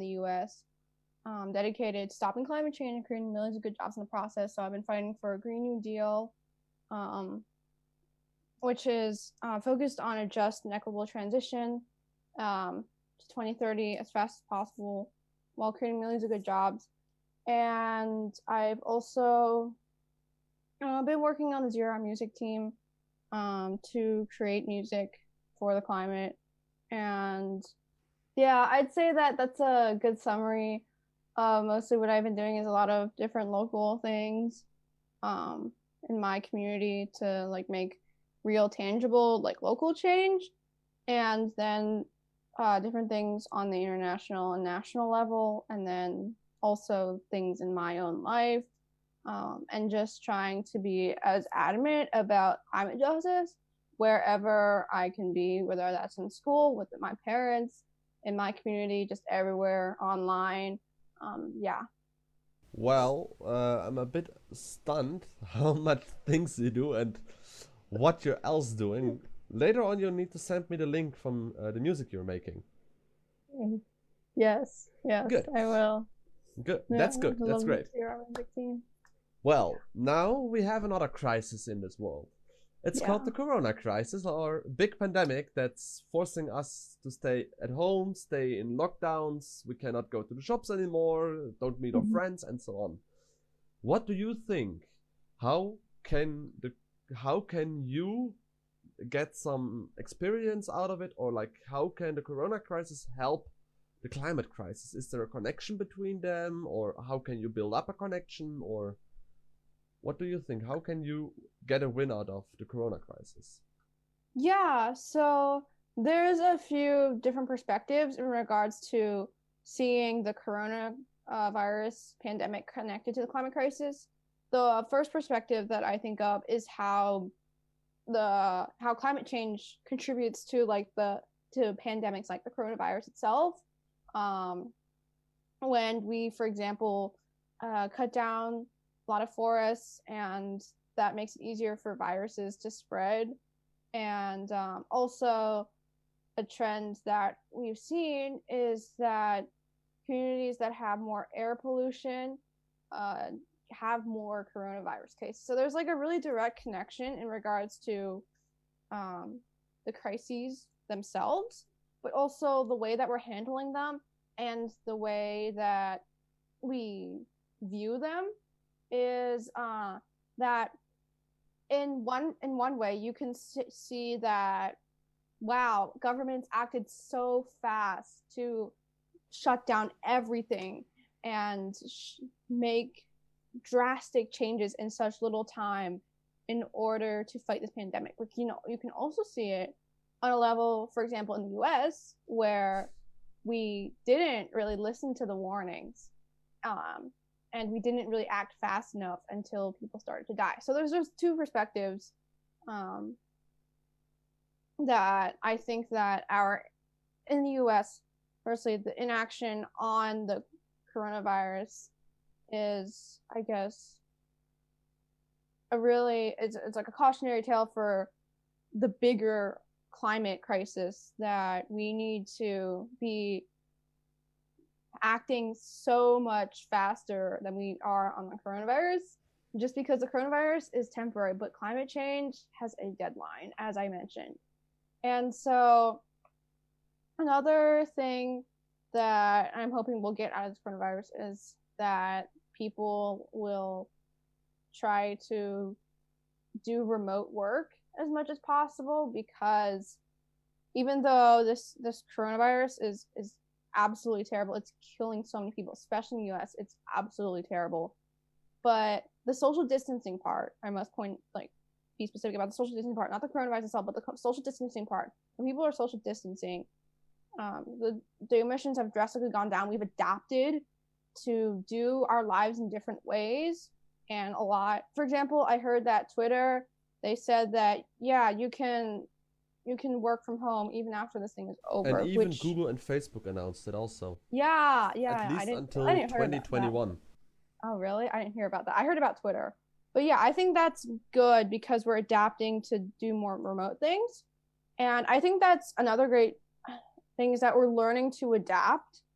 the US dedicated to stopping climate change and creating millions of good jobs in the process. So I've been fighting for a Green New Deal, which is focused on a just and equitable transition to 2030 as fast as possible while creating millions of good jobs. And I've also been working on the Zero Hour Music team to create music for the climate. And yeah, I'd say that that's a good summary. Mostly what I've been doing is a lot of different local things in my community to like make real tangible like local change, and then different things on the international and national level, and then also things in my own life, and just trying to be as adamant about climate justice wherever I can be, whether that's in school, with my parents, in my community, just everywhere, online. Yeah. Well, I'm a bit stunned how much things you do and what you're else doing. Later on, you'll need to send me the link from the music you're making. Yes, yes, Good, I will. good. Yeah, That's good. I That's love great. Zero Music team. Well, now we have another crisis in this world. It's called Yeah. the Corona crisis, or big pandemic that's forcing us to stay at home, stay in lockdowns. We cannot go to the shops anymore, don't meet our Mhm. friends, and so on. What do you think? How can the how can you get some experience out of it, or like how can the Corona crisis help the climate crisis? Is there a connection between them, or how can you build up a connection, or what do you think? How can you get a win out of the Corona crisis? Yeah, so there's a few different perspectives in regards to seeing the coronavirus pandemic connected to the climate crisis. The first perspective that I think of is how climate change contributes to to pandemics like the coronavirus itself. Um, when we, for example, cut down a lot of forests, and that makes it easier for viruses to spread. And also, a trend that we've seen is that communities that have more air pollution uh, have more coronavirus cases. So there's like a really direct connection in regards to um, the crises themselves, but also the way that we're handling them and the way that we view them is that in one way you can see that wow, governments acted so fast to shut down everything and make drastic changes in such little time in order to fight this pandemic. Like, you can also see it on a level, for example, in the US, where we didn't really listen to the warnings. Um, and we didn't really act fast enough until people started to die. So there's just two perspectives um, that I think that in the US, firstly, the inaction on the coronavirus is, I guess, it's like a cautionary tale for the bigger climate crisis, that we need to be acting so much faster than we are on the coronavirus, just because the coronavirus is temporary, but climate change has a deadline, as I mentioned. And so another thing that I'm hoping we'll get out of this coronavirus is that people will try to do remote work as much as possible, because even though this coronavirus is absolutely terrible, it's killing so many people, especially in the US. It's absolutely terrible. But the social distancing part, I must be specific about the social distancing part, not the coronavirus itself, but the social distancing part. When people are social distancing, the emissions have drastically gone down. We've adapted to do our lives in different ways, and a lot. For example, I heard that Twitter, they said that yeah, you can work from home even after this thing is And over. even Which Google and Facebook announced it also, yeah, at yeah, I least didn't I until didn't hear about that. 2021. Oh, really? I didn't hear about that. I heard about Twitter. But yeah, I think that's good because we're adapting to do more remote things. And I think that's another great thing, is that we're learning to adapt